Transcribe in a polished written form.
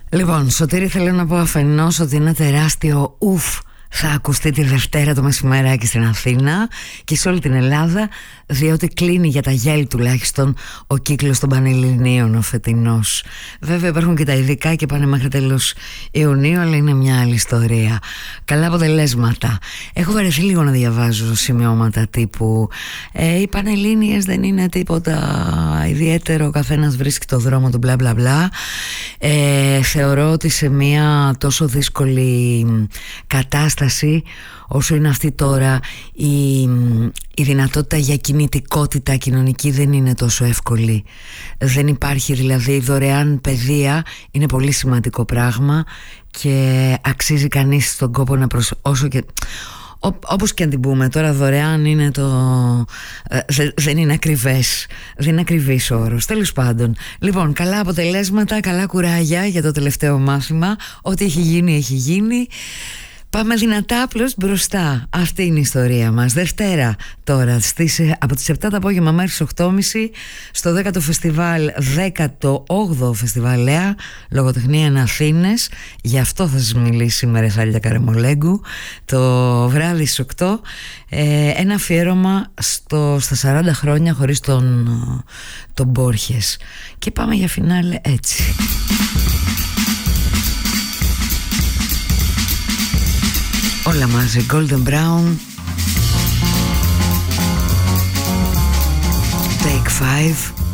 Λοιπόν, Σωτήρη, θέλω να πω αφενός ότι ένα τεράστιο ουφ θα ακουστεί τη Δευτέρα το μεσημεράκι στην Αθήνα και σε όλη την Ελλάδα, διότι κλείνει για τα γέλη τουλάχιστον ο κύκλος των Πανελληνίων ο φετινός. Βέβαια υπάρχουν και τα ειδικά και πάνε μέχρι τέλος Ιουνίου, αλλά είναι μια άλλη ιστορία. Καλά αποτελέσματα. Έχω βαρεθεί λίγο να διαβάζω σημειώματα τύπου οι Πανελλήνιες δεν είναι τίποτα ιδιαίτερο, ο καθένας βρίσκει το δρόμο του μπλα μπλα μπλα. Θεωρώ ότι σε μια τόσο δύσκολη κατάσταση όσο είναι αυτή τώρα, η δυνατότητα για κινητικότητα κοινωνική δεν είναι τόσο εύκολη. Δεν υπάρχει δηλαδή δωρεάν παιδεία, είναι πολύ σημαντικό πράγμα και αξίζει κανείς τον κόπο να όσο και... Όπως και αν την πούμε τώρα, δωρεάν είναι δεν είναι ακριβές. Δεν είναι ακριβής ο όρος. Τέλος πάντων, λοιπόν, καλά αποτελέσματα, καλά κουράγια για το τελευταίο μάθημα. Ό,τι έχει γίνει, έχει γίνει. Πάμε δυνατά απλώς μπροστά. Αυτή είναι η ιστορία μας. Δευτέρα τώρα από τις 7 το απόγευμα μέχρι τις 8.30 στο 10ο φεστιβάλ, 18ο φεστιβάλ Λέα Λογοτεχνία εν Αθήνες. Γι' αυτό θα σας μιλήσει σήμερα η Θάλια Καραμολέγκου. Το βράδυ στις 8 ένα αφιέρωμα στα 40 χρόνια χωρίς τον Μπόρχες. Και πάμε για φινάλε έτσι. Όλα μαζί, Golden Brown, Take 5.